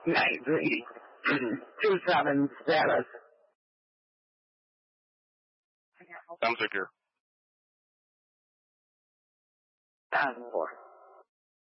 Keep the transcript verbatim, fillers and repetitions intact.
Night reading. Two seven status. Sound secure. Sound four.